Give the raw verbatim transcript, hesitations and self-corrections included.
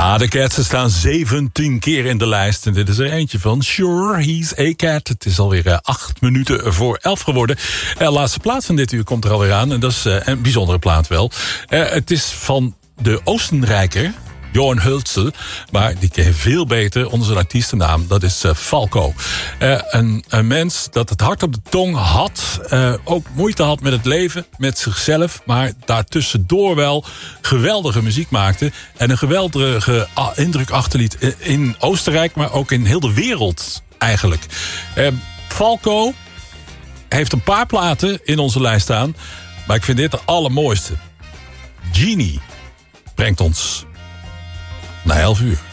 Ja, de Cats staan zeventien keer in de lijst. En dit is er eentje van. Sure, he's a cat. Het is alweer uh, acht minuten voor elf geworden. De uh, laatste plaat van dit uur komt er alweer aan. En dat is uh, een bijzondere plaat wel. Uh, het is van de Oostenrijker, Johan Hulsel, maar die ken je veel beter onder zijn artiestennaam. Dat is uh, Falco. Uh, een, een mens dat het hart op de tong had. Uh, ook moeite had met het leven, met zichzelf. Maar daartussendoor wel geweldige muziek maakte. En een geweldige uh, indruk achterliet in Oostenrijk, maar ook in heel de wereld eigenlijk. Uh, Falco heeft een paar platen in onze lijst staan. Maar ik vind dit de allermooiste. Genie brengt ons na elf uur.